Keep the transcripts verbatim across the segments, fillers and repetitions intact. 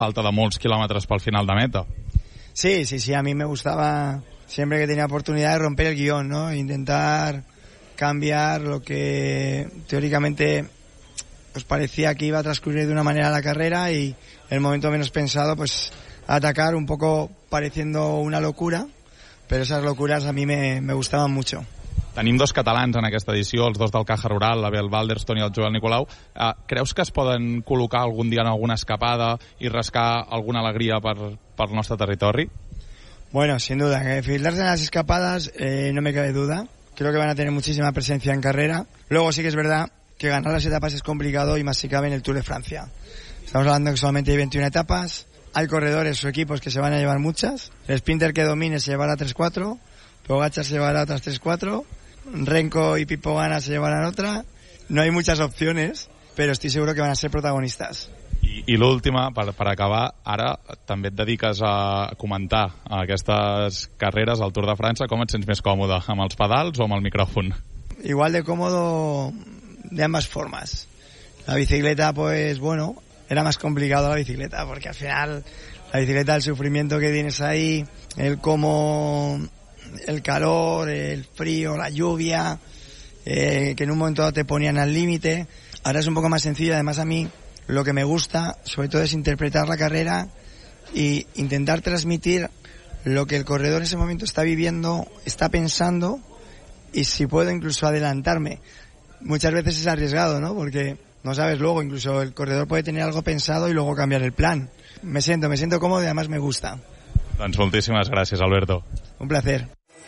falta de molts quilòmetres pel final de meta. Sí, sí, sí, a mí me gustaba siempre que tenía oportunidad de romper el guión, ¿no? Intentar cambiar lo que teóricamente pues parecía que iba a transcurrir de una manera la carrera y en el momento menos pensado pues atacar un poco pareciendo una locura, pero esas locuras a mí me, me gustaban mucho. Tenim dos catalans en aquesta edició, els dos del Caja Rural, l'Abel Balderston i el Joel Nicolau. Uh, creus que es poden col·locar algun dia en alguna escapada i rascar alguna alegria per, per nostre territori? Bueno, sin duda, que filtrarse en las escapadas eh, no me cabe duda. Creo que van a tener muchísima presencia en carrera. Luego sí que es verdad que ganar las etapas es complicado y más si cabe en el Tour de Francia. Estamos hablando que solamente hay veintiuna etapas, hay corredores o equipos que se van a llevar muchas. El sprinter que domine se llevará tres cuatro, Pogačar se llevará otras tres cuatro, Renko y Pipo Gana se llevarán otra. No hay muchas opciones, pero estoy seguro que van a ser protagonistas. I, i l'última, per, per acabar, ara també et dediques a comentar aquestes carreres al Tour de França. Com et sents més còmode, amb els pedals o amb el micròfon? Igual de cómodo de ambas formas. La bicicleta, pues bueno, era más complicado la bicicleta, porque al final la bicicleta, el sufrimiento que tienes ahí, el cómo, el calor, el frío, la lluvia, eh, que en un momento dado te ponían al límite. Ahora es un poco más sencillo. Además, a mí lo que me gusta sobre todo es interpretar la carrera y intentar transmitir lo que el corredor en ese momento está viviendo, está pensando, y si puedo incluso adelantarme. Muchas veces es arriesgado, ¿no? Porque no sabes luego, incluso el corredor puede tener algo pensado y luego cambiar el plan. Me siento, me siento cómodo y además me gusta. Doncs moltíssimes gràcies, Alberto. Un placer.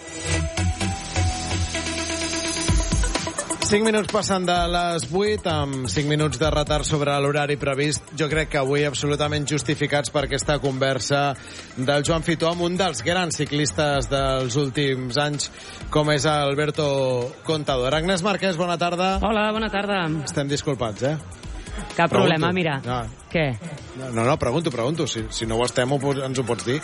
cinc minuts passant de les vuit, amb cinc minuts de retard sobre l'horari previst. Jo crec que avui absolutament justificats per aquesta conversa del Joan Fitó amb un dels grans ciclistes dels últims anys, com és Alberto Contador. Agnès Marquès, bona tarda. Hola, bona tarda. Estem disculpats, eh? Cap pregunto. problema, mira. No. Què? No, no, pregunto, pregunto. Si, si no ho estem, ens ho pots dir.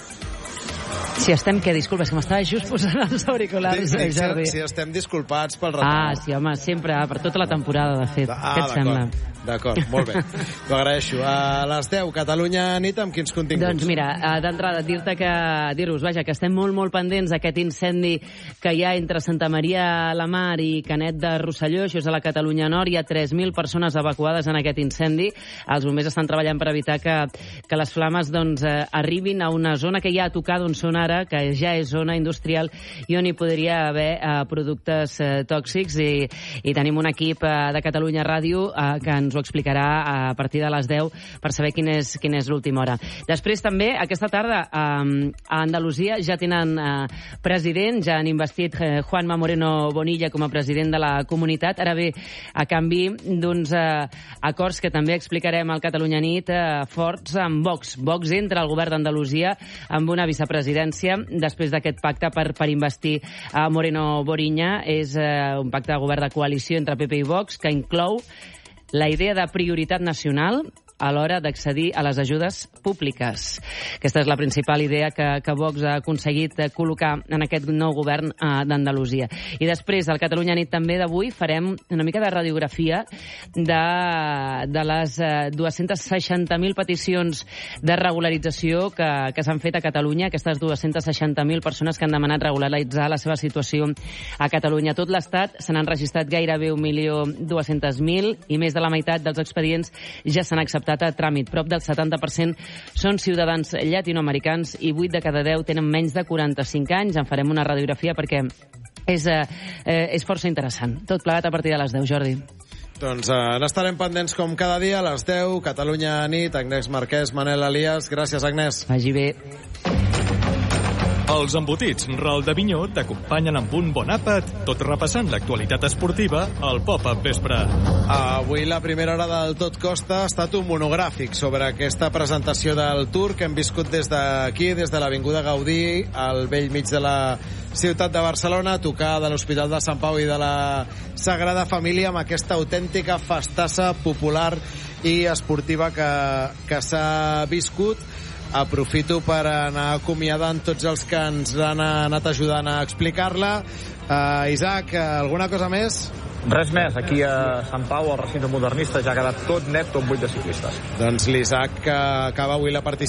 Si estem, què? Disculpa, és que m'estava just posant els auriculars, Dic, Jordi. Si estem disculpats pel retard. Ah, sí, home, sempre, per tota la temporada, de fet. Ah, què et sembla? D'acord, molt bé. T'ho agraeixo. A les deu, Catalunya nit, amb quins continguts? Doncs mira, d'entrada, dir-te que, dir-vos, vaja, que estem molt, molt pendents d'aquest incendi que hi ha entre Santa Maria la Mar i Canet de Rosselló, això és a la Catalunya Nord. Hi ha tres mil persones evacuades en aquest incendi. Els bombers estan treballant per evitar que, que les flames doncs, eh, arribin a una zona que ja a tocar d'on són ara, que ja és zona industrial i on hi podria haver eh, productes eh, tòxics, i, i tenim un equip eh, de Catalunya Ràdio eh, que ens ho explicarà a partir de les deu per saber quina és, quina és l'última hora. Després també, aquesta tarda, eh, a Andalusia ja tenen eh, president, ja han investit eh, Juanma Moreno Bonilla com a president de la comunitat, ara bé, a canvi d'uns eh, acords que també explicarem al Catalunya Nit, eh, forts amb Vox. Vox entra al govern d'Andalusia amb una vicepresidència després d'aquest pacte per, per investir a Moreno Boriña. És eh, un pacte de govern de coalició entre P P i Vox que inclou la idea de prioritat nacional a l'hora d'accedir a les ajudes públiques. Aquesta és la principal idea que, que Vox ha aconseguit col·locar en aquest nou govern eh, d'Andalusia. I després, al Catalunya Nit també d'avui, farem una mica de radiografia de, de les eh, dues-centes seixanta mil peticions de regularització que, que s'han fet a Catalunya, aquestes dues-centes seixanta mil persones que han demanat regularitzar la seva situació a Catalunya. A tot l'Estat se n'han registrat gairebé un milió dos-cents mil i més de la meitat dels expedients ja s'han acceptat a tràmit. Prop del setanta per cent són ciutadans llatinoamericans i vuit de cada deu tenen menys de quaranta-cinc anys. En farem una radiografia perquè és, eh, és força interessant. Tot plegat a partir de les deu, Jordi. Doncs eh, n'estarem pendents com cada dia a les deu, Catalunya Nit, Agnès Marquès, Manel Elias. Gràcies, Agnès. Vagi bé. Els embotits Ral de Vinyó t'acompanyen amb un bon àpat, tot repassant l'actualitat esportiva al Pop-Up Vespre. Avui la primera hora del Tot Costa ha estat un monogràfic sobre aquesta presentació del Tour que hem viscut des d'aquí, des de l'Avinguda Gaudí, al vell mig de la ciutat de Barcelona, a tocar de l'Hospital de Sant Pau i de la Sagrada Família, amb aquesta autèntica festassa popular i esportiva que, que s'ha viscut. Aprofito per anar acomiadant tots els que ens han anat ajudant a explicar-la. Uh, Isaac, alguna cosa més? Res més, aquí a Sant Pau, al recinte modernista, ja ha quedat tot net, tot buit de ciclistes. Doncs l'Isaac, que acaba avui la participació